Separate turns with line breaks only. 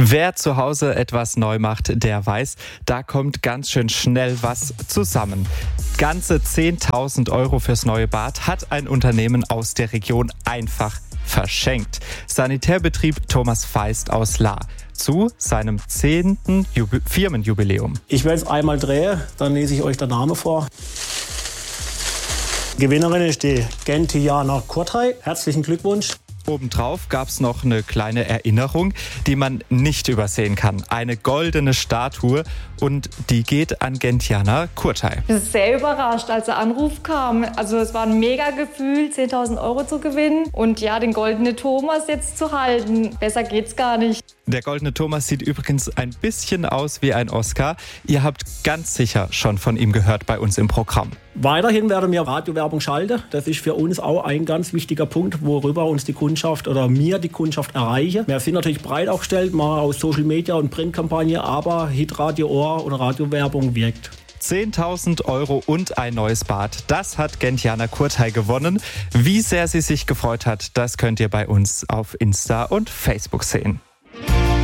Wer zu Hause etwas neu macht, der weiß, da kommt ganz schön schnell was zusammen. Ganze 10.000 Euro fürs neue Bad hat ein Unternehmen aus der Region einfach verschenkt. Sanitärbetrieb Thomas Feist aus Lahr zu seinem 10. Firmenjubiläum.
Ich werde es einmal drehen, dann lese ich euch den Namen vor. Gewinnerin ist die Gentiana Kurtay. Herzlichen Glückwunsch.
Obendrauf gab es noch eine kleine Erinnerung, die man nicht übersehen kann. Eine goldene Statue und die geht an Gentiana Kurtay.
Ich bin sehr überrascht, als der Anruf kam. Also es war ein mega Gefühl, 10.000 Euro zu gewinnen und ja, den goldenen Thomas jetzt zu halten. Besser geht's gar nicht.
Der goldene Thomas sieht übrigens ein bisschen aus wie ein Oscar. Ihr habt ganz sicher schon von ihm gehört bei uns im Programm.
Weiterhin werden wir Radiowerbung schalten. Das ist für uns auch ein ganz wichtiger Punkt, worüber uns die Kundschaft oder mir die Kundschaft erreichen. Wir sind natürlich breit aufgestellt, mal aus Social Media und Printkampagne, aber Hitradio Ohr oder Radiowerbung wirkt.
10.000 Euro und ein neues Bad. Das hat Gentiana Kurtay gewonnen. Wie sehr sie sich gefreut hat, das könnt ihr bei uns auf Insta und Facebook sehen.